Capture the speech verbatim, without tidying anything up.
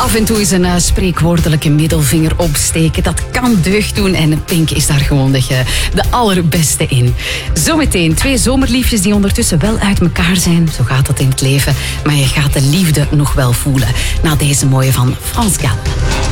Af en toe is een uh, spreekwoordelijke middelvinger opsteken. Dat kan deugd doen en Pink is daar gewoon de, de allerbeste in. Zometeen twee zomerliefjes die ondertussen wel uit elkaar zijn. Zo gaat dat in het leven. Maar je gaat de liefde nog wel voelen. Na deze mooie van Frans Gal.